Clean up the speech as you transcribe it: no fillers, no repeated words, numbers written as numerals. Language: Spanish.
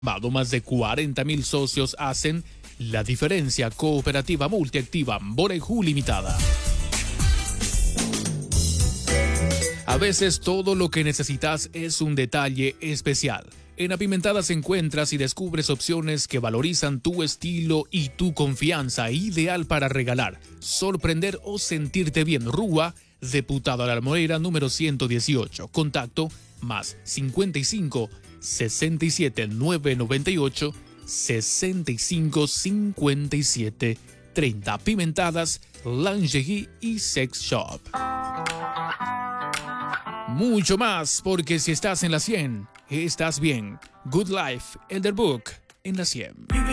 Más de 40.000 socios hacen la diferencia. Cooperativa Multiactiva Borejú Limitada. A veces todo lo que necesitas es un detalle especial. En Apimentadas encuentras y descubres opciones que valorizan tu estilo y tu confianza, ideal para regalar, sorprender o sentirte bien. Rúa, Deputado a la Almorera, número 118. Contacto más 55 67 998 65 57 30. Pimentadas, Lingerie y Sex Shop. Mucho más, porque si estás en la 100, estás bien. Good Life, Elder Book, en la 100.